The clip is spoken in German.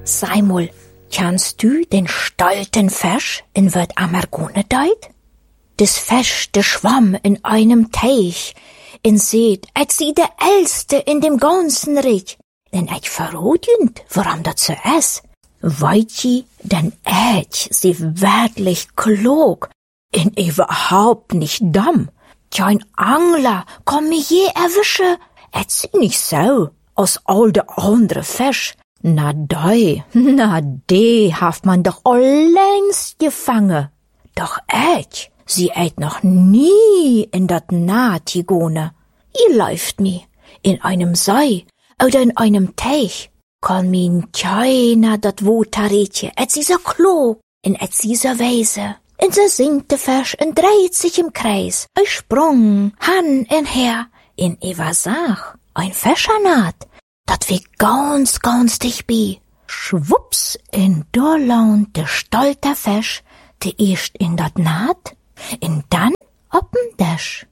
Sei mal, kannst du den stolten Fisch in wat Amargone deit? Des Fisch, der schwamm in einem Teich, in seht, als sie der Älste in dem ganzen Reich. Denn ich verrodend, woran dat so is. Weit je, denn ich sie wirklich klug, in überhaupt nicht dumm. Kein Angler kann mich je erwische. Es sie nicht so, als all de andere Fisch. Na die haft man doch längst gefangen. Doch ich, sie eit noch nie in dat Naht gegone. Ihr läuft mi in einem See oder in einem Teich. Kann min keiner dat Wotaretje, et sie so klug, in et sie so weise. Und so singt der Fisch und dreht sich im Kreis. Ich sprung, han und her, in Sach, ein Fischernat, dat wie ganz dicht bi. Schwupps, in da launt der stolter Fisch, der erst in dat Naht, und dann op'n Dash.